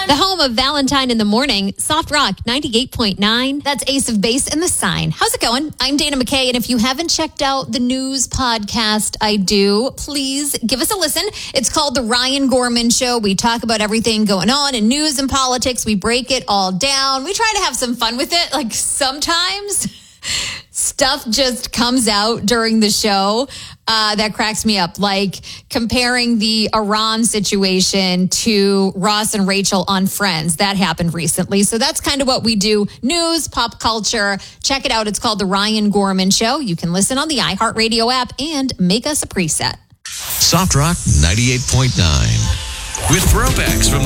The home of Valentine in the Morning, Soft Rock 98.9. That's Ace of Base and The Sign. How's it going? I'm Dana McKay, and if you haven't checked out the news podcast I do, please give us a listen. It's called The Ryan Gorman Show. We talk about everything going on in news and politics. We break it all down. We try to have some fun with it. Like sometimes stuff just comes out during the show that cracks me up, like comparing the Iran situation to Ross and Rachel on Friends. That happened recently. So that's kind of what we do. News, pop culture. Check it out. It's called The Ryan Gorman Show. You can listen on the iHeartRadio app and make us a preset. Soft Rock 98.9 with throwbacks from the